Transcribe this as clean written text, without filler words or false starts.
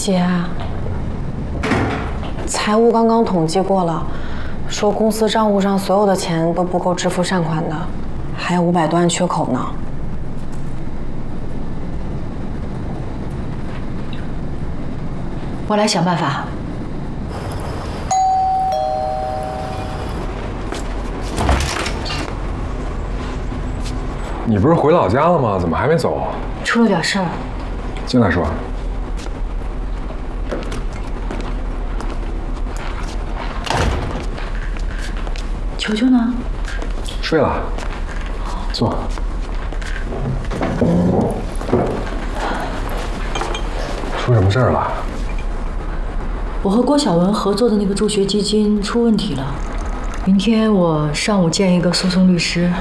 姐，财务刚刚统计过了，说公司账户上所有的钱都不够支付善款的，还有500多万缺口呢。 我来想办法。 你不是回老家了吗？怎么还没走？ 出了点事儿。 进来说。 球球呢？ 睡了。坐。出什么事儿了？ 我和郭晓文合作的那个助学基金出问题了。明天我上午见一个诉讼律师，